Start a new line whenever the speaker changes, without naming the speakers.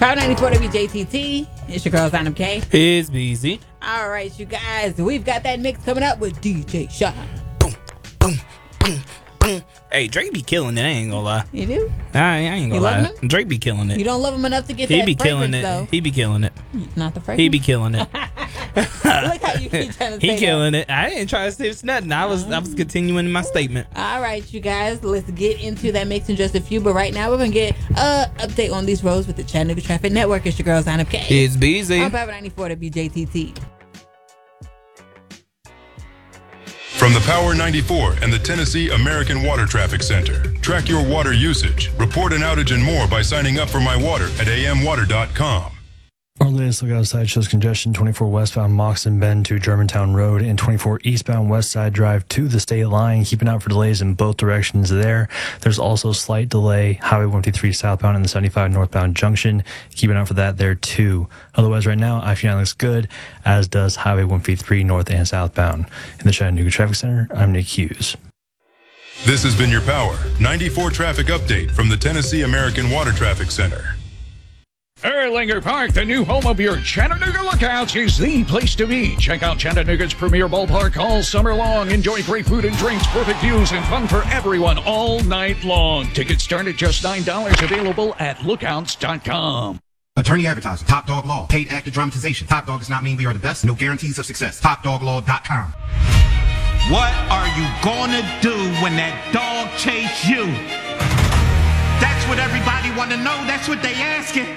Power 94 WJTT. It's your girl, Zinum K.
It's BZ.
All right, you guys. We've got that mix coming up with DJ Shine.
Boom, boom, boom, boom. Hey, Drake be killing it. I ain't gonna lie.
You do?
I ain't gonna
You
lie.
love him?
Drake be killing it.
You don't love him enough to get
He
that
be killing
fragrance,
it.
though.
He be killing it.
Not the fragrance?
He be killing it.
Look how you keep trying to say
He
that.
killing it. I ain't trying to say it's nothing. I was continuing my statement.
All right, you guys. Let's get into that mix in just a few. But right now, we're going to get an update on these roads with the Chattanooga Traffic Network. It's your girl, Zinum K.
It's BZ.
On Power 94 WJTT.
From the Power 94 and the Tennessee American Water Traffic Center. Track your water usage, report an outage and more by signing up for My Water at amwater.com.
Our latest look outside shows congestion 24 westbound Moxon Bend to Germantown Road and 24 eastbound West Side Drive to the state line. Keeping out for delays in both directions there. There's also a slight delay Highway 153 southbound and the 75 northbound junction. Keeping out for that there too. Otherwise, right now, I-59 looks good, as does Highway 153 north and southbound. In the Chattanooga Traffic Center, I'm Nick Hughes.
This has been your Power 94 traffic update from the Tennessee American Water Traffic Center.
Erlanger Park, the new home of your Chattanooga Lookouts, is the place to be. Check out Chattanooga's premier ballpark all summer long. Enjoy great food and drinks, perfect views, and fun for everyone all night long. Tickets start at just $9, available at lookouts.com.
Attorney advertising. Top Dog Law. Paid actor dramatization. Top Dog does not mean we are the best. No guarantees of success. TopDogLaw.com.
What are you gonna do when that dog chase you? That's what everybody wanna know. That's what they asking.